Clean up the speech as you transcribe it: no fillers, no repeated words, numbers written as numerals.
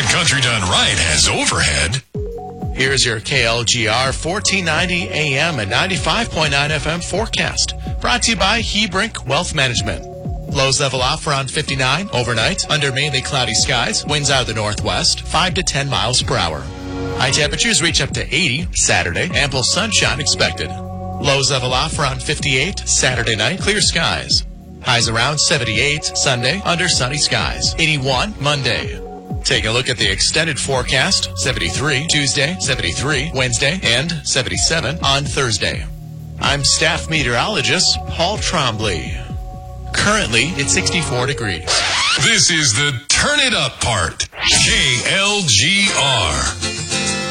Country Done Right has overhead. Here's your KLGR 1490 AM and 95.9 FM forecast. Brought to you by Hebrink Wealth Management. Lows level off around 59 overnight under mainly cloudy skies. Winds out of the northwest, 5 to 10 miles per hour. High temperatures reach up to 80 Saturday. Ample sunshine expected. Lows level off around 58 Saturday night. Clear skies. Highs around 78 Sunday under sunny skies. 81 Monday. Take a look at the extended forecast. 73 Tuesday, 73 Wednesday, and 77 on Thursday. I'm staff meteorologist Paul Trombley. Currently, it's 64 degrees. This is the Turn It Up part. KLGR.